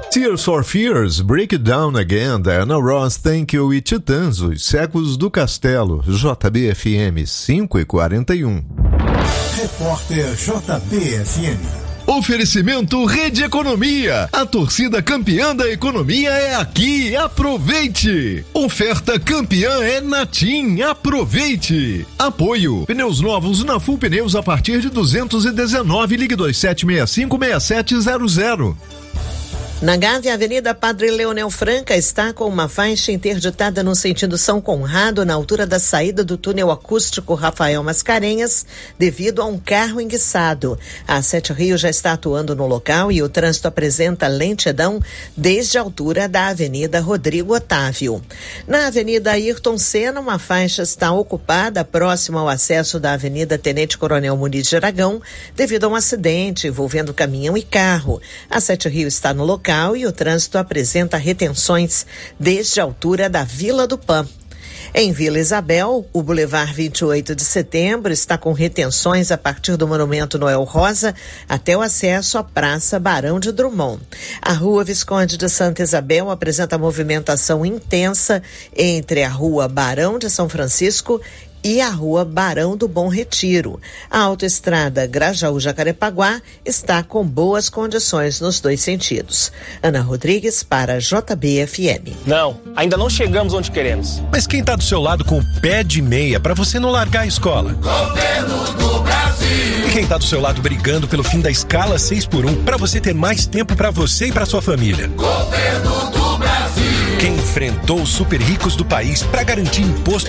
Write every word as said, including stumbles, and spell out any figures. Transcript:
Tears for Fears, Break It Down Again, Diana Ross, Thank You e Titãs, Os Cegos do Castelo, J B F M cinco e quarenta e um. Repórter J B F M. Oferecimento Rede Economia. A torcida campeã da economia é aqui. Aproveite. Oferta campeã é na TIM. Aproveite. Apoio. Pneus novos na Full Pneus a partir de duzentos e dezenove. Ligue dois sete seis cinco seis sete zero zero. Na Gávea, a Avenida Padre Leonel Franca está com uma faixa interditada no sentido São Conrado, na altura da saída do túnel acústico Rafael Mascarenhas, devido a um carro enguiçado. A Sete Rios já está atuando no local e o trânsito apresenta lentidão desde a altura da Avenida Rodrigo Otávio. Na Avenida Ayrton Senna, uma faixa está ocupada próximo ao acesso da Avenida Tenente Coronel Muniz de Aragão, devido a um acidente envolvendo caminhão e carro. A Sete Rios está no local e o trânsito apresenta retenções desde a altura da Vila do Pan. Em Vila Isabel, o Boulevard vinte e oito de setembro está com retenções a partir do Monumento Noel Rosa até o acesso à Praça Barão de Drummond. A Rua Visconde de Santa Isabel apresenta movimentação intensa entre a Rua Barão de São Francisco e a Rua Barão do Bom Retiro. A autoestrada Grajaú-Jacarepaguá está com boas condições nos dois sentidos. Ana Rodrigues para J B F M. Não, ainda não chegamos onde queremos. Mas quem está do seu lado com o pé de meia para você não largar a escola? Governo do Brasil. E quem está do seu lado brigando pelo fim da escala seis por um para você ter mais tempo para você e para sua família? Governo do Brasil. Quem enfrentou os super ricos do país para garantir imposto